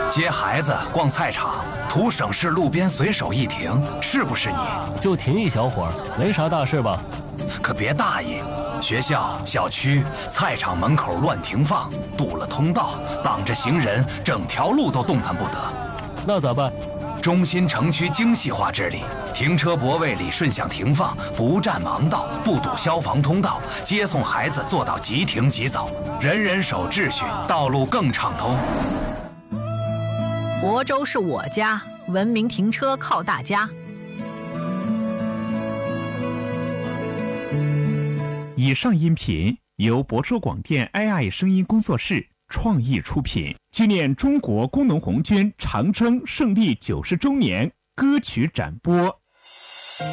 接孩子逛菜场，图省事路边随手一停，是不是你？ 就停一小会儿，没啥大事吧？ 可别大意，学校、小区、菜场门口乱停放，堵了通道，挡着行人，整条路都动弹不得。 那咋办？ 中心城区精细化治理，停车泊位理顺向停放，不占盲道，不堵消防通道，接送孩子做到即停即走，人人守秩序，道路更畅通。 亳州是我家，文明停车靠大家。 以上音频由亳州广电 AI 声音工作室创意出品，纪念中国工农红军长征胜利90周年歌曲展播。